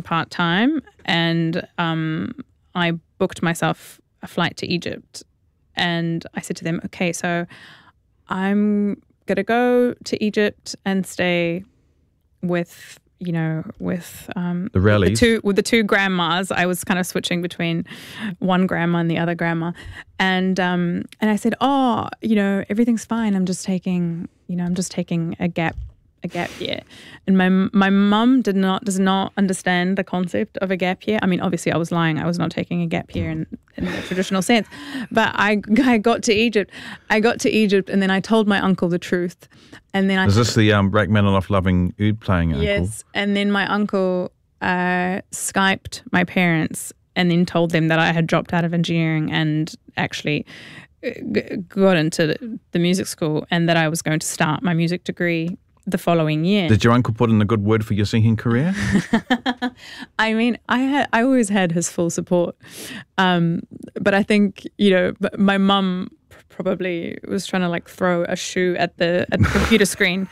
part-time, and I booked myself a flight to Egypt. And I said to them, okay, so I'm going to go to Egypt and stay with the rallies. with the two grandmas. I was kind of switching between one grandma and the other grandma. And I said, everything's fine. I'm just taking a gap year. And my mum does not understand the concept of a gap year. I mean, obviously I was lying. I was not taking a gap year in the traditional sense. But I got to Egypt. And then I told my uncle the truth. And then Is this the Rachmaninoff loving oud playing uncle? Yes. And then my uncle Skyped my parents and then told them that I had dropped out of engineering and actually got into the music school, and that I was going to start my music degree the following year. Did your uncle put in a good word for your singing career? I mean, I always had his full support. But I think, my mum probably was trying to throw a shoe at the computer screen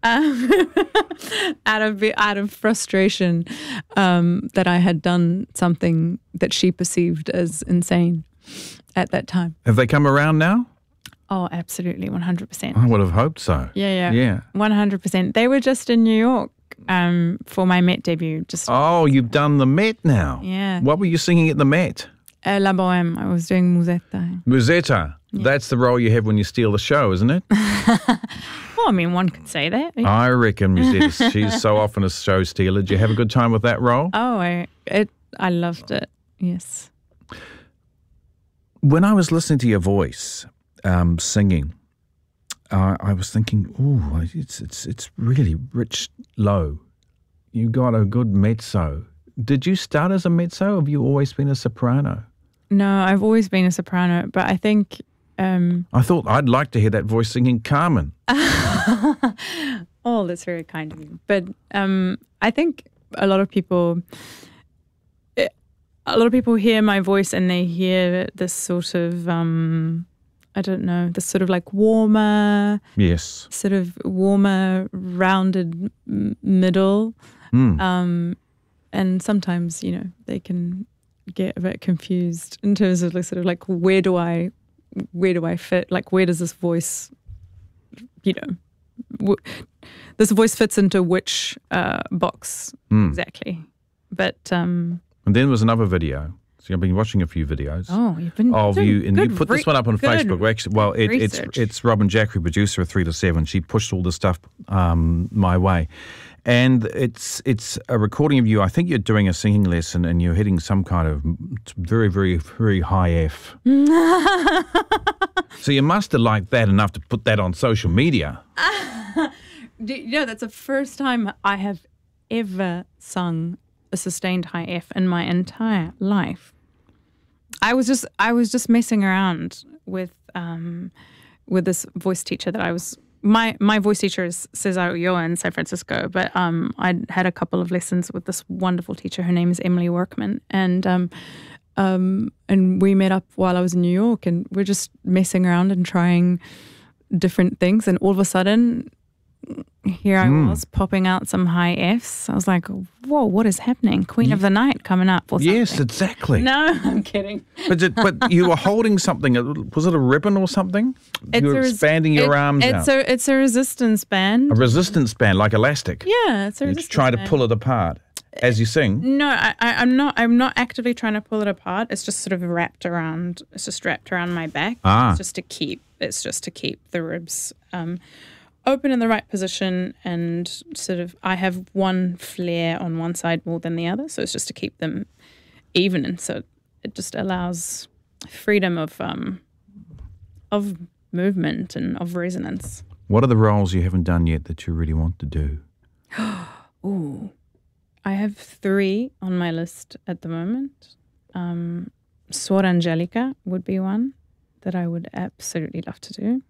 out of frustration that I had done something that she perceived as insane at that time. Have they come around now? Oh, absolutely, 100%. I would have hoped so. Yeah. 100%. They were just in New York for my Met debut. Oh, you've done the Met now. Yeah. What were you singing at the Met? La Bohème. I was doing Musetta. Musetta. Yeah. That's the role you have when you steal the show, isn't it? Well, I mean, one could say that. Yeah. I reckon Musetta. She's so often a show stealer. Did you have a good time with that role? Oh, I loved it. Yes. When I was listening to your voice singing, I was thinking, oh, it's really rich low. You got a good mezzo. Did you start as a mezzo, or have you always been a soprano? No, I've always been a soprano, but I think... I thought I'd like to hear that voice singing Carmen. Oh, that's very kind of you. But I think a lot of people hear my voice and they hear this sort of, this sort of warmer, yes, sort of warmer, rounded middle. And sometimes, they can get a bit confused in terms of where do I fit? Where does this voice, this voice fits into which box exactly? But and then there was another video. So I've been watching a few videos. Oh, you've been of you, and you put this one up on Facebook. Well, actually, it's Robin Jackery, producer of 3 to 7. She pushed all this stuff my way. And it's a recording of you. I think you're doing a singing lesson and you're hitting some kind of very, very, very high F. So you must have liked that enough to put that on social media. That's the first time I have ever sung a sustained high F in my entire life. I was just messing around with this voice teacher that I was. My voice teacher is Cesar Ulloa in San Francisco, but I had a couple of lessons with this wonderful teacher. Her name is Emily Workman, and we met up while I was in New York, and we're just messing around and trying different things. And all of a sudden, here I was popping out some high Fs. I was like, whoa, what is happening? Queen of the Night coming up or something. Yes, exactly. No, I'm kidding. But you were holding something. Was it a ribbon or something? You were expanding your arms out. It's a resistance band. A resistance band, like elastic. Yeah, it's a resistance band. You try to pull it apart as you sing. No, I'm not actively trying to pull it apart. It's just sort of wrapped around. It's just wrapped around my back. It's just to keep the ribs open in the right position, and sort of I have one flare on one side more than the other, so it's just to keep them even, and so it just allows freedom of movement and of resonance. What are the roles you haven't done yet that you really want to do? Ooh, I have 3 on my list at the moment. Suor Angelica would be one that I would absolutely love to do.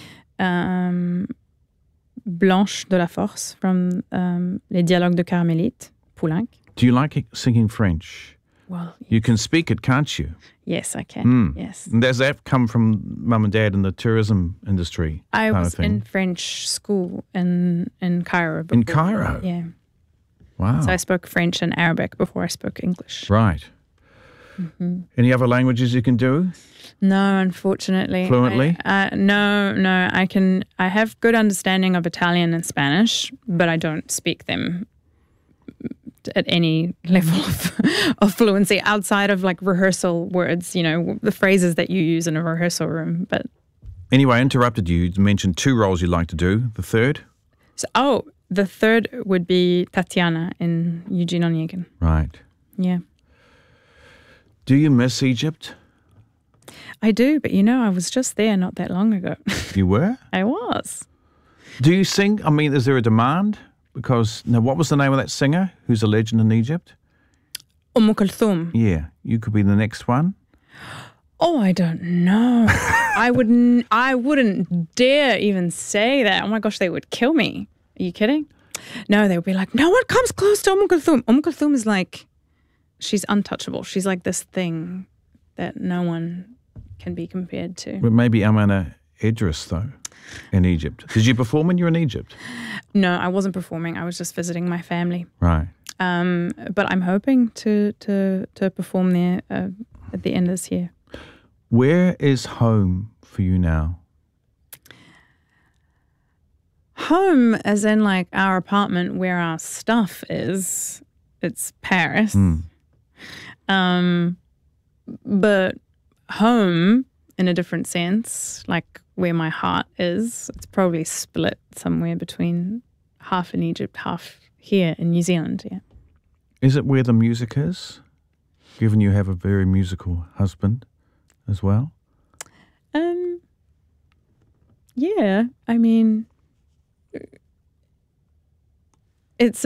Blanche de la Force from Les Dialogues de Carmélite, Poulenc. Do you like singing French? Well, yes. You can speak it, can't you? Yes, I can. Yes. And does that come from mum and dad in the tourism industry? I was in French school in Cairo. In Cairo? Yeah. Wow. So I spoke French and Arabic before I spoke English. Right. Any other languages you can do No, unfortunately. fluently? No. I have good understanding of Italian and Spanish, but I don't speak them at any level of fluency outside of like rehearsal words, the phrases that you use in a rehearsal room. But Anyway, I interrupted you. You mentioned 2 roles you'd like to do. The third? The third would be Tatiana in Eugene Onegin. Right. Yeah. Do you miss Egypt? I do, but I was just there not that long ago. You were? I was. Do you sing? I mean, is there a demand? Because, now, what was the name of that singer who's a legend in Egypt? Kulthum. Yeah, you could be the next one. Oh, I don't know. I wouldn't dare even say that. Oh my gosh, they would kill me. Are you kidding? No, they would be like, no one comes close to Kulthum. Kulthum is like, she's untouchable. She's like this thing that no one can be compared to. But maybe Amina Idris, though, in Egypt. Did you perform when you were in Egypt? No, I wasn't performing. I was just visiting my family. Right. But I'm hoping to perform there at the end of this year. Where is home for you now? Home, as in like our apartment where our stuff is, it's Paris. But home, in a different sense, like where my heart is, it's probably split somewhere between half in Egypt, half here in New Zealand. Yeah. Is it where the music is? Given you have a very musical husband as well? Yeah. I mean, it's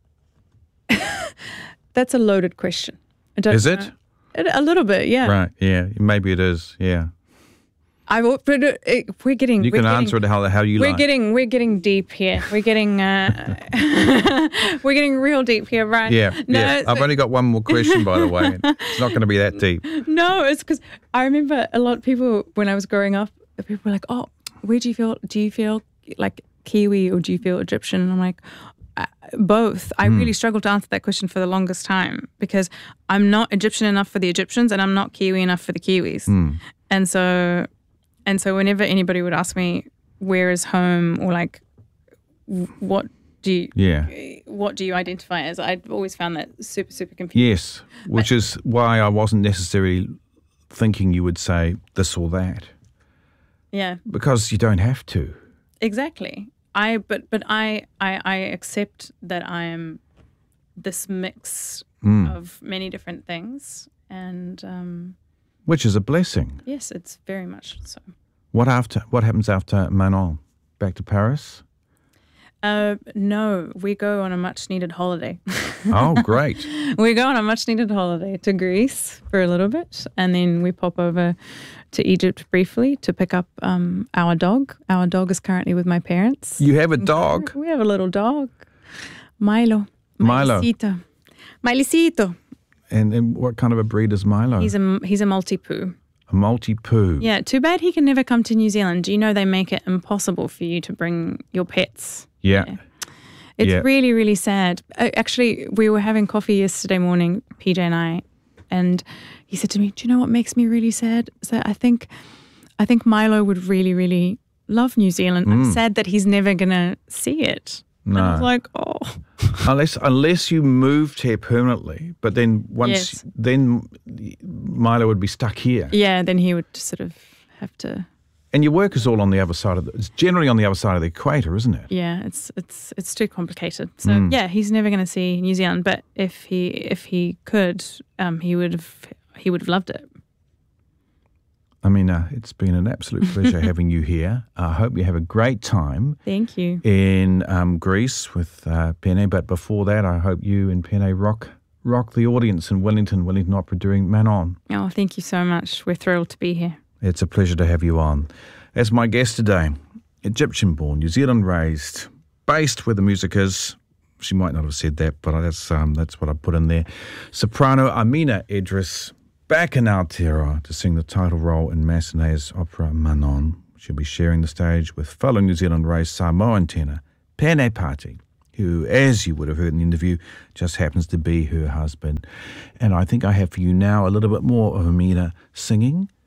that's a loaded question. Is it? A little bit, yeah. Right, yeah. Maybe it is, yeah. We're getting. You can answer it how you like. We're getting deep here. We're getting we're getting real deep here, right? Yeah, No, yeah. I've only got one more question, by the way. It's not going to be that deep. No, it's because I remember a lot of people when I was growing up. People were like, "Oh, where do you feel? Do you feel like Kiwi or do you feel Egyptian?" And I'm like, both. I really struggled to answer that question for the longest time because I'm not Egyptian enough for the Egyptians and I'm not Kiwi enough for the Kiwis. And so whenever anybody would ask me where is home or like what do you identify as, I've always found that super, super confusing. Yes, which is why I wasn't necessarily thinking you would say this or that. Yeah. Because you don't have to. Exactly. I accept that I am this mix of many different things, and which is a blessing. Yes, it's very much so. What happens after Manon? Back to Paris? No, we go on a much needed holiday. Oh, great! We go on a much needed holiday to Greece for a little bit, and then we pop over to Egypt briefly to pick up our dog. Our dog is currently with my parents. You have a dog? We have a little dog, Milo. Milicito. And what kind of a breed is Milo? He's a Maltipoo. A Maltipoo. Yeah, too bad he can never come to New Zealand. Do you know they make it impossible for you to bring your pets? Yeah. It's really, really sad. Actually, we were having coffee yesterday morning, PJ and I, and he said to me, "Do you know what makes me really sad? So I think Milo would really, really love New Zealand. I'm sad that he's never gonna see it." No. And I was like, "Oh." Unless you moved here permanently, but then then Milo would be stuck here. Yeah, then he would sort of have to. And your work is all on the other side it's generally on the other side of the equator, isn't it? Yeah, it's too complicated. So yeah, he's never going to see New Zealand. But if he could, he would have loved it. I mean, it's been an absolute pleasure having you here. I hope you have a great time. Thank you. In Greece with Pene, but before that, I hope you and Pene rock the audience in Wellington Opera during Manon. Oh, thank you so much. We're thrilled to be here. It's a pleasure to have you on. As my guest today, Egyptian-born, New Zealand-raised, based where the music is. She might not have said that, but that's what I put in there. Soprano Amina Idris, back in Aotearoa to sing the title role in Massenet's opera Manon. She'll be sharing the stage with fellow New Zealand-raised Samoan tenor Pene Pati. who, as you would have heard in the interview, just happens to be her husband. And I think I have for you now a little bit more of Amina singing